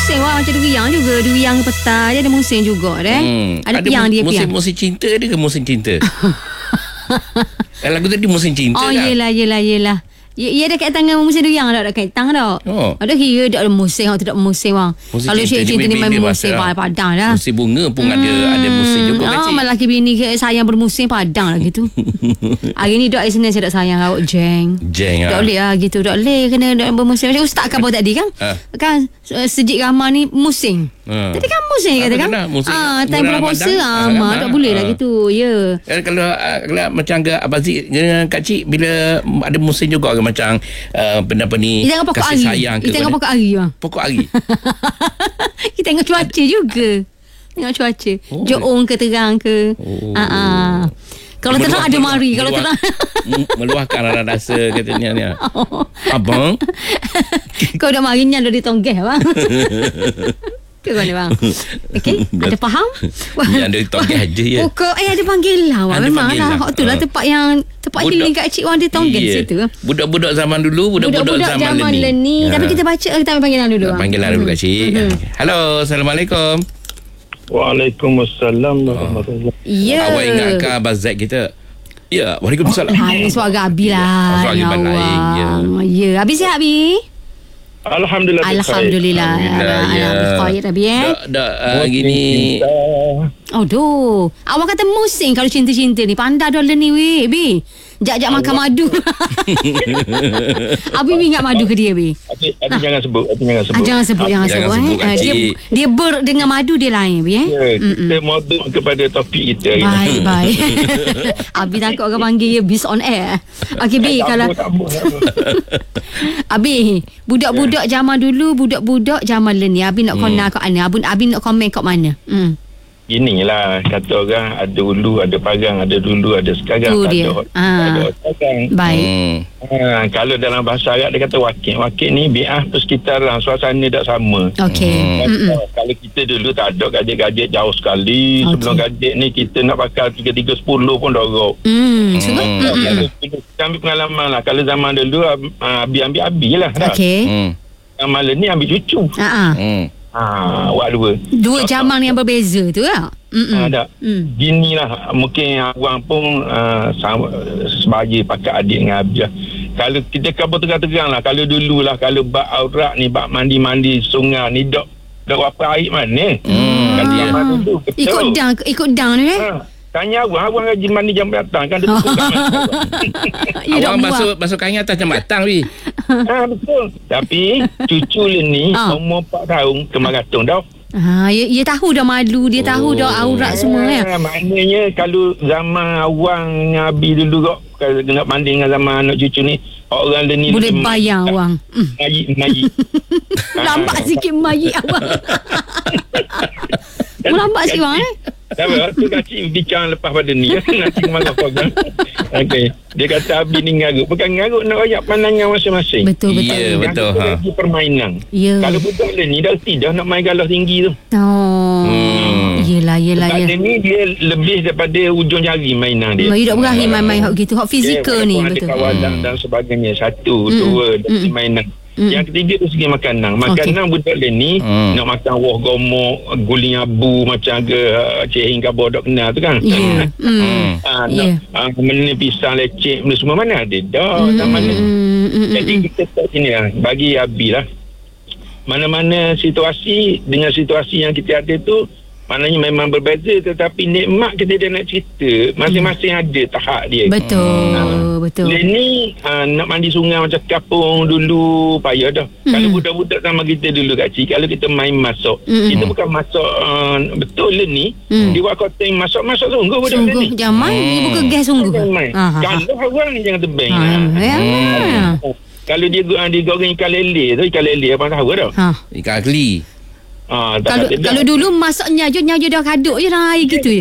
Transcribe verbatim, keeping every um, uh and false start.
musim wah, macam duriang juga. Duriang petang dia ada musim juga dah. Hmm. Ada, ada piang mu- dia musim, piang. Musim cinta dia ke musim cinta? Lagu tadi musim cinta oh, dah. yelah, yelah, yelah. Ya, ya ada kaitan dengan musim duriang tak? Ada kaitan tak? Oh. Ada kira tak ada musim atau tidak musim bang. Musim Kalau cinta, cinta ni memang musim lah. padang dah. Musim bunga pun hmm. ada ada musim juga kan, ah, cik? malah laki bini ke sayang bermusim padang lah gitu. Hari ni dok hari Senin saya tak sayang awak jeng. Jeng tak ah. boleh lah gitu. Tak boleh kena dok bermusim. Macam ustaz khabar tadi kan? Ah. Kan sejik ramah ni musim. Ah. Tadi kan musim kata kan? Ah, time bulan puasa ah, tak boleh lah gitu. Ya. Yeah. Kalau, kalau macam ke Abang Zik dengan Kak Cik bila ada musim juga ke macam uh, benda apa ni kita tengok pokok kasih ari. sayang ke Kita tengok pokok ari bang. Pokok ari. Kita tengok cuaca juga. Tengok cuaca. Oh, Joong ke terang ke. Oh. Ah, ah. Kalau meluah, terang ada mari. Kalau terang meluahkan rasa katanya ni. Oh. Abang. Kau dah marinya dah ditonggeh bang. Ke mana bang? Okey, ada faham? Yang ada tonggeh aja ya. Pokok eh ada panggilan lah. Memanglah hak tu lah tempat yang tempat healing kat cik orang dia tonggeh yeah. situ. Budak-budak zaman dulu, budak-budak, budak-budak zaman, zaman learning. Tapi kita baca kita ambil panggilan dulu. Panggilan dulu Kak Cik. Hmm. Halo, Assalamualaikum. Waalaikumsalam warahmatullahi. Ya. Awak ingat ke Abang Zaid kita? Ya, Waalaikumsalam. Oh, ini suara Abi lah. Suara Abi lain. Ya. Ya, Abi sihat Abi? Alhamdulillah. Alhamdulillah. Alhamdulillah. Khair Abi eh. Dak dak uh, gini. Oh doh. Awak kata musim kalau cinta-cinta ni. Pandai dah ni weh, Abi. Jak-jak makan madu. Abi ingat madu ke dia, Abi? Abi, Abi nah. jangan sebut, Abi jangan sebut. Ah, jangan sebut, jangan, jangan sebut. sebut eh. Dia dia ber dengan madu dia lain, Abi eh. Ya, kita modul kepada topik kita. Baik, ya. baik. Abi takut orang panggil dia bis on air. Okey, Bi, kalau Abi, budak-budak zaman dulu, budak-budak zaman ni, Abi nak kena kat mana? Abi Abi nak komen kat mana? Hmm. Inilah kata orang ada dulu ada parang, ada dulu ada sekarang, tu tak dia. ada, Ha. tak ada sekarang. Baik. Hmm. Ha, kalau dalam bahasa Arab dia kata wakil. Wakil ni bi'ah persekitaran, suasana tak sama. Okey. Hmm. Kalau kita dulu tak ada gadget-gadget jauh sekali. Okay. Sebelum gadget ni kita nak pakai tiga tiga sepuluh pun dorok. Hmm. Hmm. Kalau kita ambil pengalaman lah. Kalau zaman dulu Abi ambil Abi lah. Okey. Hmm. Zaman ni ambil cucu. Ha. Hmm. Ha, awak dua. Dua zaman yang berbeza tu lah. Ha, tak. Mm. Ginilah mungkin orang pun uh, sama, sebagai pakat adik dengan Abjah. Kalau kita kabar terang-terang lah, kalau dulu lah, kalau bak aurat ni, bak mandi-mandi sungai ni, dok dok apa air mana? Hmm, kalau yeah. zaman dulu, betul. Ikut dang, ikut dang ni eh. Ha. Tanya abang, abang rajin mandi jam datang kan dia tukar awak masuk masuk kain atas jam batang wi. Ha, betul. Tapi cucu ni ha. umur empat tahun kemaratung dah. Ha, dia, dia tahu dah malu, dia oh. tahu dah aurat semua ya. Ha, maknanya kalau zaman awang Abi dulu kok kalau nak banding dengan zaman anak cucu ni, orang ni boleh bayang awang. Mayi mayi. Lambat sikit mayi awang. Lambat sikit awang eh. Tapi waktu kacik bincang lepas pada ni nanti malam program. Okey, dia kata Abi ni ngarut, bukan ngarut, nak royak pandangan masing-masing. Betul betul. Ya, betul. Ha. Permainan. Ya. Kalau budak ni dah tidak nak main galah tinggi tu. Oh. Hmm. Yelah yelah ya. ya. Ni dia lebih daripada ujung jari mainan dia. Dia tak berakhir main-main hak gitu, hak fizikal ni betul. Ada kawalan hmm. dan sebagainya. Satu, mm. dua dan mm. mainan. Mm. Yang ketiga tu segi makanan. Makanan okay. budak ni mm. nak makan wah gomok, guling abu macam ke uh, cehing ke bodok kenal tu kan. Yeah. mm. uh, yeah. Nak uh, menini pisang lecek benda semua mana ada dah mm. mana. Mm. Jadi kita tak sini lah. Bagi Abi lah. Mana-mana situasi dengan situasi yang kita ada tu maknanya memang berbeza, tetapi nikmat kita dia nak cerita masing-masing hmm. ada tahap dia. Betul ha. betul. Dia ni ha, nak mandi sungai macam kapung dulu payah dah. Hmm. Kalau budak-budak sama kita dulu Kak Cik, kalau kita main masuk, hmm. kita bukan masuk uh, betul lah ni hmm. dia buat koteng masuk-masuk sungguh budak sungguh. Ni Jangan main hmm. dia buka gas sungguh. Kalau orang ni jangan tebing ha. ha. ya. hmm. Kalau dia dia goreng ikan lele tu, ikan lele abang tahu dah ha. Ikan keli. Ha, kalau kalau dulu masaknya je nyaja dah kaduk je dah air gitu je.